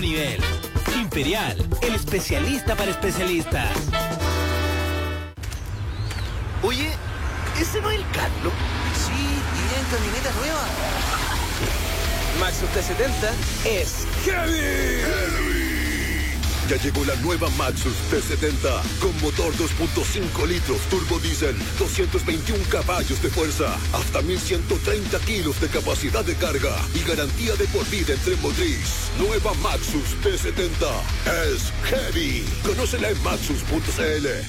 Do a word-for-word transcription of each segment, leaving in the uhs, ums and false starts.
nivel. Imperial, el especialista para especialistas. Oye, ¿ese no es el Carlos? Sí, y en camioneta nueva. Maxus T setenta es heavy. heavy. Ya llegó la nueva Maxus T setenta con motor dos punto cinco litros turbo diésel, doscientos veintiún caballos de fuerza, hasta mil ciento treinta kilos de capacidad de carga y garantía de por vida en tren motriz. Nueva Maxus T setenta es heavy. Conócela en maxus punto c l.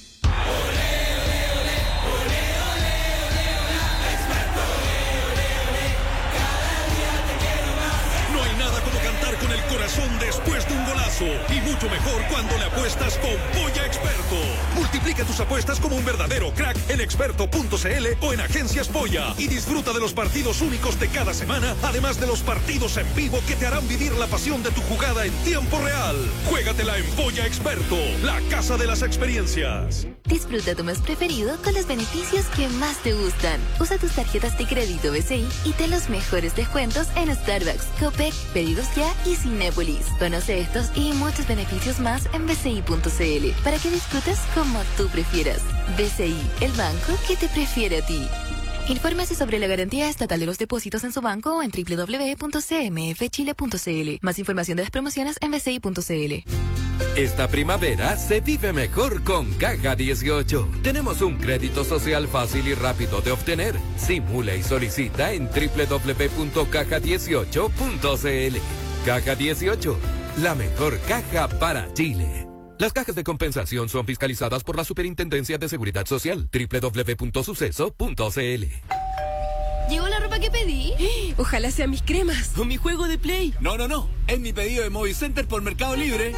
Con el corazón después de un golazo y mucho mejor cuando le apuestas con Polla Experto. Multiplica tus apuestas como un verdadero crack en experto punto c l o en Agencias Polla y disfruta de los partidos únicos de cada semana, además de los partidos en vivo que te harán vivir la pasión de tu jugada en tiempo real. Juégatela en Polla Experto, la casa de las experiencias. Disfruta tu mes preferido con los beneficios que más te gustan. Usa tus tarjetas de crédito B C I y ten los mejores descuentos en Starbucks, Copec, Pedidos Ya y Cinépolis. Conoce estos y muchos beneficios más en b c i punto c l para que disfrutes como tú prefieras. B C I, el banco que te prefiere a ti. Infórmese sobre la garantía estatal de los depósitos en su banco o en w w w punto c m f chile punto c l. Más información de las promociones en b c i punto c l. Esta primavera se vive mejor con Caja dieciocho. Tenemos un crédito social fácil y rápido de obtener. Simula y solicita en w w w punto caja dieciocho punto c l. Caja dieciocho, la mejor caja para Chile. Las cajas de compensación son fiscalizadas por la Superintendencia de Seguridad Social. w w w punto suceso punto c l. ¿Llegó la ropa que pedí? Ojalá sean mis cremas o mi juego de Play. No, no, no. Es mi pedido de Movicenter por Mercado Libre.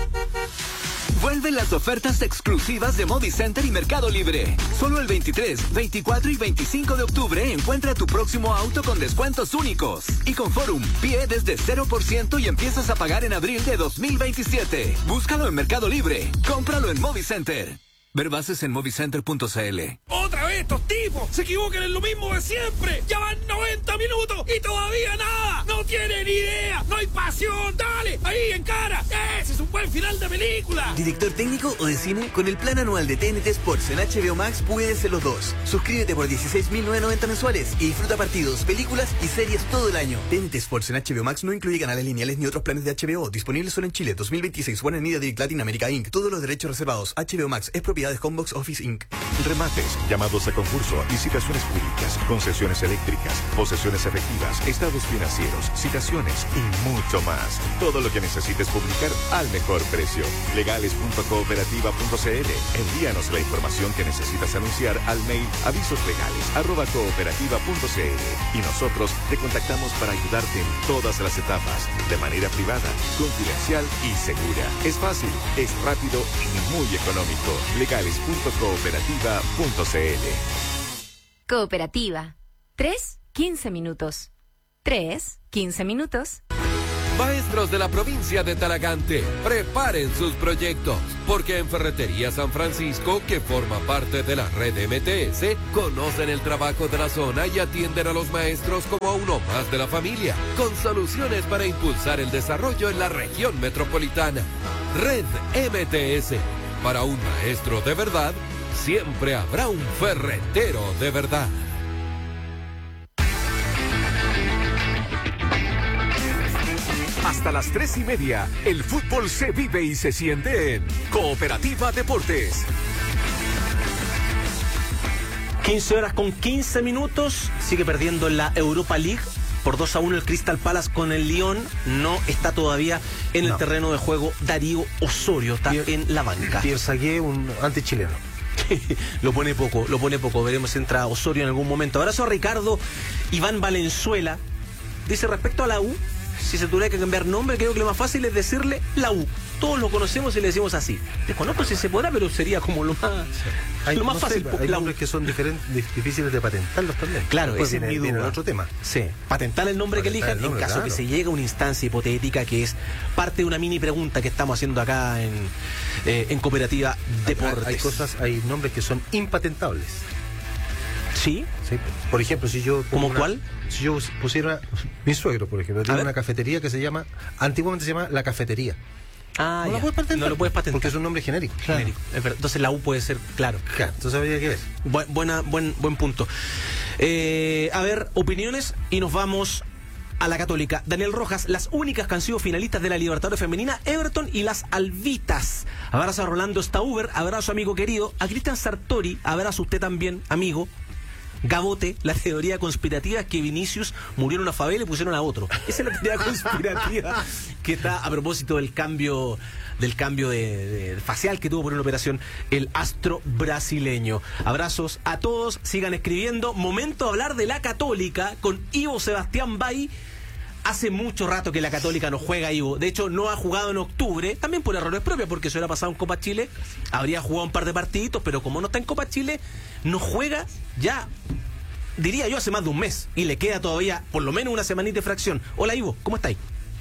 Vuelven las ofertas exclusivas de Movicenter y Mercado Libre. Solo el veintitrés, veinticuatro y veinticinco de octubre encuentra tu próximo auto con descuentos únicos. Y con Forum, pie desde cero por ciento y empiezas a pagar en abril de dos mil veintisiete. Búscalo en Mercado Libre. Cómpralo en Movicenter. Ver bases en movicenter punto c l. ¡Otra vez estos tipos! ¡Se equivocan en lo mismo de siempre! ¡Ya van noventa minutos y todavía nada! ¡No tienen idea! ¡No hay pasión! ¡Dale! ¡Ahí, en cara! ¡Ese es un buen final de película! ¿Director técnico o de cine? Con el plan anual de T N T Sports en H B O Max puedes ser los dos. Suscríbete por dieciséis mil novecientos noventa mensuales y disfruta partidos, películas y series todo el año. T N T Sports en H B O Max no incluye canales lineales ni otros planes de H B O. Disponible solo en Chile. dos mil veintiséis. Warner Media Direct Latin America incorporated. Todos los derechos reservados. H B O Max es propiedad de Homebox Office incorporated. Remates, llamados a concurso, licitaciones públicas, concesiones eléctricas, posesiones efectivas, estados financieros, citaciones y mucho más. Todo lo que necesites publicar al mejor precio. legales punto cooperativa punto c l. Envíanos la información que necesitas anunciar al mail avisoslegales arroba cooperativa punto c l y nosotros te contactamos para ayudarte en todas las etapas, de manera privada, confidencial y segura. Es fácil, es rápido y muy económico. legales punto cooperativa punto c l. Cooperativa. tres, quince minutos. tres, quince minutos. Maestros de la provincia de Talagante, preparen sus proyectos, porque en Ferretería San Francisco, que forma parte de la red M T S, conocen el trabajo de la zona y atienden a los maestros como a uno más de la familia, con soluciones para impulsar el desarrollo en la región metropolitana. Red M T S, para un maestro de verdad, siempre habrá un ferretero de verdad. Hasta las tres y media, el fútbol se vive y se siente en Cooperativa Deportes. quince horas con quince minutos, sigue perdiendo en la Europa League. Por dos a uno el Crystal Palace con el Lyon. No está todavía en el no. terreno de juego Darío Osorio, está Pier, en la banca. Piensa que un antichileno. Lo pone poco, lo pone poco. Veremos si entra Osorio en algún momento. Abrazo a Ricardo Iván Valenzuela. Dice respecto a la U, si se tuviera que cambiar nombre, creo que lo más fácil es decirle la U. Todos lo conocemos y le decimos así. Desconozco si se podrá, pero sería como lo más, hay, lo más no fácil. Sé, hay nombres que son diferentes, difíciles de patentarlos también. Claro, ese es mi duda. Viene otro tema. Sí, patentar el nombre patentar que elijan nombre, en caso claro. que se llegue a una instancia hipotética que es parte de una mini pregunta que estamos haciendo acá en, eh, en Cooperativa Deportes. Hay, hay cosas, hay nombres que son impatentables. ¿Sí? Sí. Por ejemplo, si yo... ¿Cómo una, cuál? Si yo pusiera... Mi suegro, por ejemplo, tiene una cafetería que se llama... Antiguamente se llama La Cafetería. Ah, no ya. la puedes patentar. No lo puedes patentar. Porque es un nombre genérico. Genérico. Claro. Entonces la U puede ser, claro. Claro, entonces habría que ver. Bu buena, buen, buen punto. Eh, a ver, opiniones y nos vamos a la Católica. Daniel Rojas, las únicas que han sido finalistas de la Libertadores Femenina, Everton y las Albitas. Abrazo a Rolando Stauber, abrazo amigo querido. A Cristian Sartori, abrazo usted también, amigo. Gabote, la teoría conspirativa es que Vinicius murió en una favela y pusieron a otro. Esa es la teoría conspirativa que está a propósito del cambio del cambio de, de facial que tuvo por una operación el astro brasileño. Abrazos a todos, sigan escribiendo. Momento de hablar de la Católica con Ivo Sebastián Bay. Hace mucho rato que la Católica no juega, Ivo. De hecho, no ha jugado en octubre, también por errores propios, porque se hubiera pasado en Copa Chile, habría jugado un par de partiditos, pero como no está en Copa Chile, no juega ya, diría yo, hace más de un mes, y le queda todavía por lo menos una semanita de fracción. Hola, Ivo, ¿cómo estáis?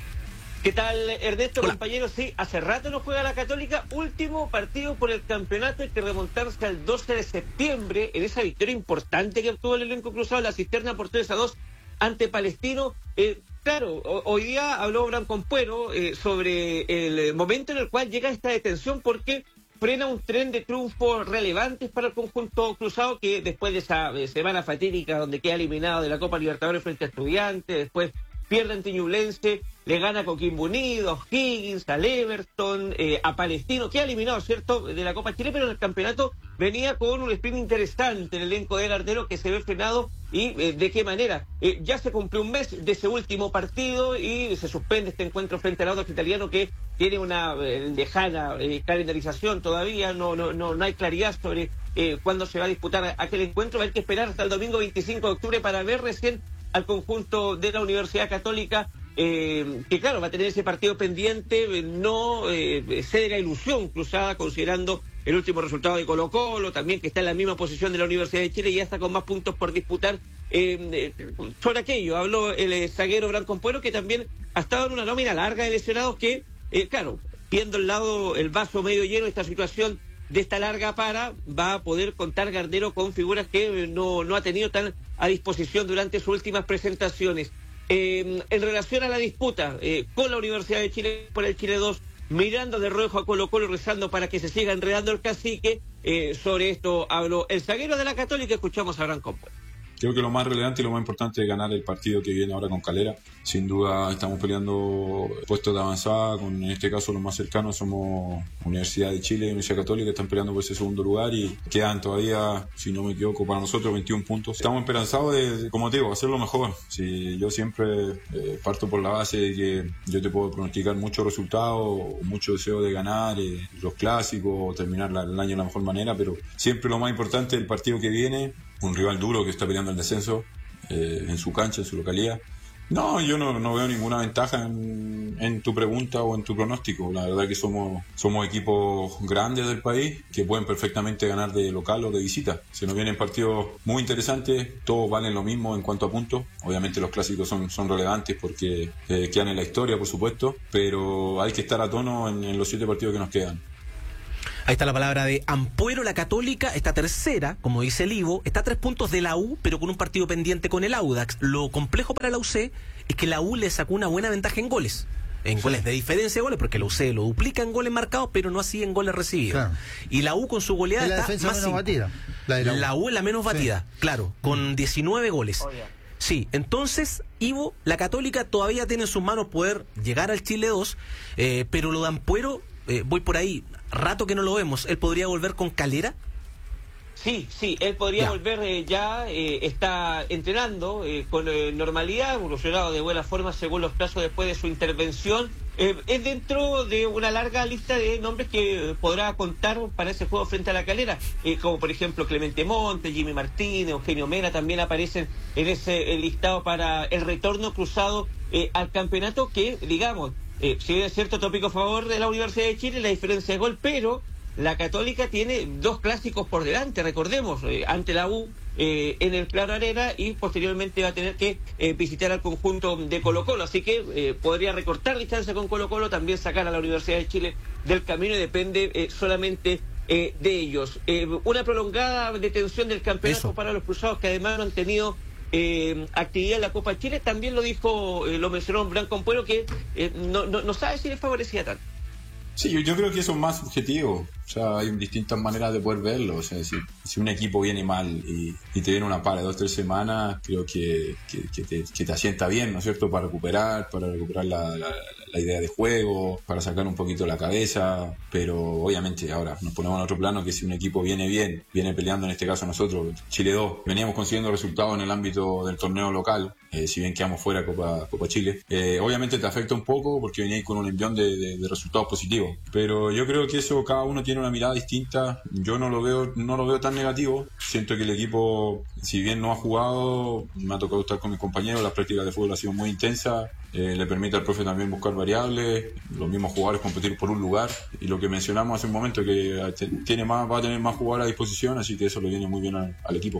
¿Qué tal, Ernesto, Hola. compañero? Sí, hace rato no juega la Católica. Último partido por el campeonato, hay que remontarse al doce de septiembre, en esa victoria importante que obtuvo el elenco cruzado, la Cisterna por tres a dos ante Palestino. Eh, Claro, hoy día habló Branco Ampuero eh, sobre el momento en el cual llega esta detención porque frena un tren de triunfos relevantes para el conjunto cruzado que después de esa eh, semana fatídica donde queda eliminado de la Copa Libertadores frente a Estudiantes, después pierde ante Ñublense, le gana a Coquimbo Unido, a O'Higgins, al Everton, eh, a Palestino, queda eliminado, ¿cierto?, de la Copa Chile, pero en el campeonato venía con un sprint interesante el elenco de Gardero que se ve frenado. ¿Y eh, de qué manera? Eh, ya se cumplió un mes de ese último partido y se suspende este encuentro frente al Audax Italiano que tiene una eh, lejana eh, calendarización todavía, no, no, no, no hay claridad sobre eh, cuándo se va a disputar aquel encuentro. Hay que esperar hasta el domingo veinticinco de octubre para ver recién al conjunto de la Universidad Católica, eh, que claro, va a tener ese partido pendiente, no eh, cede la ilusión cruzada considerando el último resultado de Colo Colo, también que está en la misma posición de la Universidad de Chile y ya está con más puntos por disputar. Eh, eh, sobre aquello habló el eh, zaguero Branco Ampuero, que también ha estado en una nómina larga de lesionados que, eh, claro, viendo el lado, el vaso medio lleno de esta situación de esta larga para, va a poder contar Gardero con figuras que eh, no, no ha tenido tan a disposición durante sus últimas presentaciones. Eh, en relación a la disputa eh, con la Universidad de Chile por el Chile dos, mirando de rojo a Colo Colo, rezando para que se siga enredando el cacique, eh, sobre esto habló el zaguero de la Católica. Escuchamos a Branco Ampuero. Creo que lo más relevante y lo más importante es ganar el partido que viene ahora con Calera. Sin duda estamos peleando puestos de avanzada, con en este caso los más cercanos somos Universidad de Chile y Universidad Católica, que están peleando por ese segundo lugar y quedan todavía, si no me equivoco, para nosotros veintiún puntos. Estamos esperanzados de, como te digo, hacerlo mejor. Si yo siempre eh, parto por la base de que yo te puedo pronosticar muchos resultados, mucho deseo de ganar, eh, los clásicos, terminar la, el año de la mejor manera, pero siempre lo más importante es el partido que viene. Un rival duro que está peleando el descenso eh, en su cancha, en su localidad. No, yo no, no veo ninguna ventaja en, en tu pregunta o en tu pronóstico. La verdad que somos, somos equipos grandes del país que pueden perfectamente ganar de local o de visita. Se nos vienen partidos muy interesantes, todos valen lo mismo en cuanto a puntos. Obviamente los clásicos son, son relevantes porque eh, quedan en la historia, por supuesto, pero hay que estar a tono en, en los siete partidos que nos quedan. Ahí está la palabra de Ampuero. La Católica está tercera, como dice el Ivo, está a tres puntos de la U, pero con un partido pendiente con el Audax. Lo complejo para la U C es que la U le sacó una buena ventaja en goles. En sí. goles de diferencia de goles, porque la U C lo duplica en goles marcados, pero no así en goles recibidos. Claro. Y la U con su goleada es la está defensa más menos batida. La, de la, U. la U es la menos batida, sí. Claro, con diecinueve goles. Oh, yeah. Sí, entonces, Ivo, la Católica todavía tiene en sus manos poder llegar al Chile dos, eh, pero lo de Ampuero, eh, voy por ahí, rato que no lo vemos. ¿Él podría volver con Calera? Sí, sí, él podría ya. volver eh, ya, eh, está entrenando eh, con eh, normalidad, evolucionado de buena forma según los plazos después de su intervención. Eh, es dentro de una larga lista de nombres que eh, podrá contar para ese juego frente a la Calera, eh, como por ejemplo Clemente Monte, Jimmy Martínez, Eugenio Mena, también aparecen en ese eh, listado para el retorno cruzado eh, al campeonato que, digamos, eh, si es cierto tópico a favor de la Universidad de Chile, la diferencia de gol, pero la Católica tiene dos clásicos por delante, recordemos, eh, ante la U eh, en el Claro Arena y posteriormente va a tener que eh, visitar al conjunto de Colo Colo, así que eh, podría recortar distancia con Colo Colo, también sacar a la Universidad de Chile del camino y depende eh, solamente eh, de ellos. Eh, una prolongada detención del campeonato Eso. para los cruzados, que además no han tenido eh, actividad en la Copa Chile. También lo dijo, eh, lo mencionó Blanco Ampuero, que eh, no, no, no sabe si les favorecía tanto. Sí, yo, yo creo que eso es más subjetivo. O sea, hay distintas maneras de poder verlo. O sea, si, si un equipo viene mal y, y te viene una para de dos o tres semanas, creo que, que, que, te, que te asienta bien, ¿no es cierto? Para recuperar, para recuperar la, la, la idea de juego, para sacar un poquito la cabeza. Pero obviamente ahora nos ponemos en otro plano, que si un equipo viene bien, viene peleando, en este caso nosotros, Chile dos, veníamos consiguiendo resultados en el ámbito del torneo local, eh, si bien quedamos fuera Copa, Copa Chile. Eh, obviamente te afecta un poco porque veníais con un envión de, de, de resultados positivos. Pero yo creo que eso, cada uno tiene una mirada distinta. Yo no lo veo no lo veo tan negativo. Siento que el equipo, si bien no ha jugado, me ha tocado estar con mis compañeros, las prácticas de fútbol han sido muy intensas, eh, le permite al profe también buscar variables, los mismos jugadores competir por un lugar, y lo que mencionamos hace un momento, que tiene más, va a tener más jugadores a disposición, así que eso le viene muy bien al, al equipo.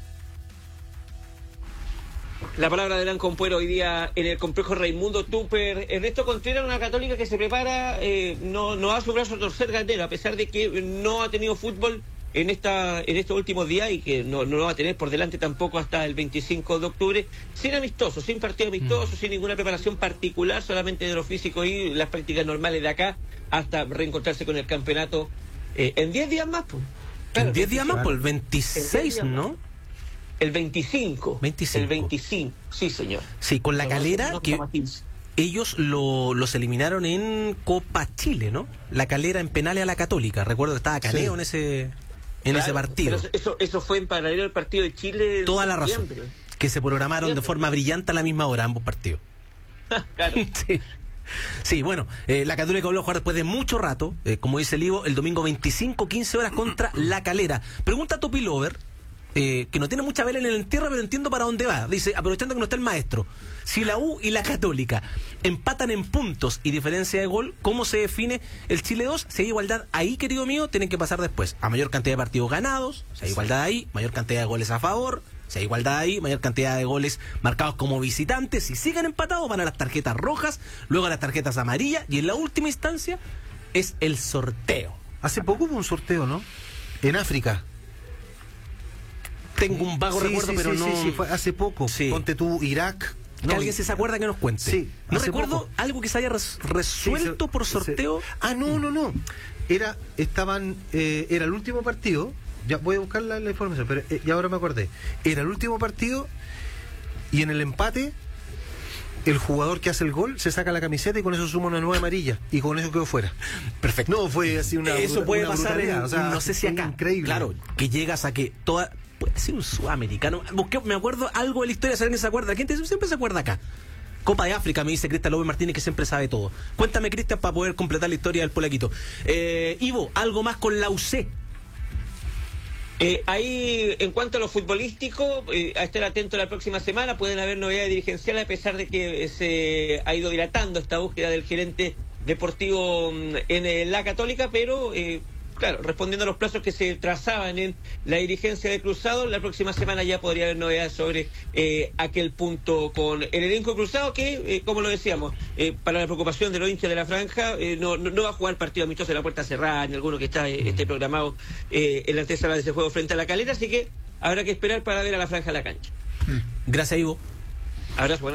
La palabra de Blanco Ampuero hoy día en el complejo Raimundo Tupper. Ernesto Contreras, una Católica que se prepara, eh, no, no va a su brazo a torcer Gandero, a pesar de que no ha tenido fútbol en esta en estos últimos días, y que no, no lo va a tener por delante tampoco hasta el veinticinco de octubre, sin amistoso, sin partido amistoso, mm. sin ninguna preparación particular, solamente de lo físico y las prácticas normales de acá, hasta reencontrarse con el campeonato eh, en diez días más. Pues. Claro, en diez días más, por el veintiséis, ¿no? El veinticinco. veinticinco. El veinticinco, sí, señor. Sí, con la Calera, no, que ellos lo, los eliminaron en Copa Chile, ¿no? La Calera en penales a la Católica. Recuerdo que estaba Caleo sí. en ese en claro, ese partido. Pero eso, eso fue en paralelo al partido de Chile. Toda la razón. Que se programaron de forma brillante a la misma hora ambos partidos. Claro. Sí. Sí, bueno, eh, la Católica volvió a jugar después de mucho rato, eh, como dice el Ivo, el domingo veinticinco, quince horas contra la Calera. Pregunta a Topi Lover, Eh, que no tiene mucha vela en el entierro, pero entiendo para dónde va. Dice, aprovechando que no está el maestro, si la U y la Católica empatan en puntos y diferencia de gol, ¿cómo se define el Chile dos? Si hay igualdad ahí, querido mío, tienen que pasar después a mayor cantidad de partidos ganados. Si hay igualdad ahí, mayor cantidad de goles a favor. Si hay igualdad ahí, mayor cantidad de goles marcados como visitantes. Si siguen empatados, van a las tarjetas rojas, luego a las tarjetas amarillas, y en la última instancia es el sorteo. Hace poco hubo un sorteo, ¿no? En África. Tengo un vago sí, recuerdo, sí, pero sí, no... Sí, sí, fue hace poco. Sí. Ponte tú, Irak. Que no, alguien se acuerda que nos cuente. Sí, no recuerdo poco. algo que se haya res resuelto sí, se, por sorteo. Se, ah, no, no, no. Era, estaban, eh, era el último partido. Ya voy a buscar la, la información, pero eh, ya ahora me acordé. Era el último partido y en el empate el jugador que hace el gol se saca la camiseta y con eso suma una nueva amarilla y con eso quedó fuera. Perfecto. No, fue así una Eso bruta, puede una pasar en, o sea, no sé si acá. Increíble. Claro, que llegas a que toda... Puede ser un sudamericano. Busqué, me acuerdo algo de la historia, si alguien se acuerda. ¿Quién siempre se acuerda acá? Copa de África, me dice Cristian López Martínez, que siempre sabe todo. Cuéntame, Cristian, para poder completar la historia del Polaquito. Eh, Ivo, algo más con la U C. Eh, ahí, en cuanto a lo futbolístico, eh, a estar atento la próxima semana, pueden haber novedades dirigenciales, a pesar de que eh, se ha ido dilatando esta búsqueda del gerente deportivo en eh, la Católica, pero... Eh, Claro, respondiendo a los plazos que se trazaban en la dirigencia de Cruzado, la próxima semana ya podría haber novedades sobre eh, aquel punto con el elenco Cruzado que, eh, como lo decíamos, eh, para la preocupación de los hinchas de la franja, eh, no, no, no va a jugar partido amistoso en la puerta cerrada, ni alguno que está eh, esté programado eh, en la antesala de ese juego frente a la Calera, así que habrá que esperar para ver a la franja a la cancha. Gracias, Ivo. Abrazo.